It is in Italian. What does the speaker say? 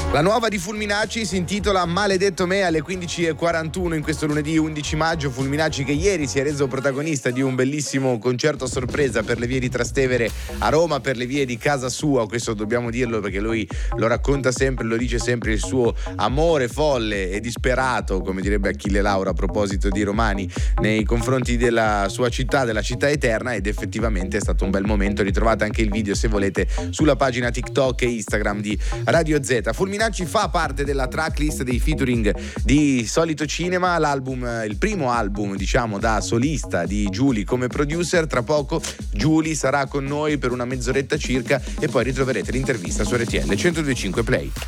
La nuova di Fulminacci si intitola Maledetto me, alle 15:41 in questo lunedì 11 maggio. Fulminacci che ieri si è reso protagonista di un bellissimo concerto a sorpresa per le vie di Trastevere a Roma, per le vie di casa sua. Questo dobbiamo dirlo perché lui lo racconta sempre, lo dice sempre, il suo amore folle e disperato, come direbbe Achille Lauro a proposito di romani, nei confronti della sua città, della città eterna, ed effettivamente è stato un bel momento. Ritrovate anche il video, se volete, sulla pagina TikTok e Instagram di Radio Z. Fulminacci fa parte della tracklist dei featuring di Solito Cinema, l'album, il primo album diciamo da solista di Giuly come producer. Tra poco Giuly sarà con noi per una mezz'oretta circa e poi ritroverete l'intervista su RTL 102.5 Play.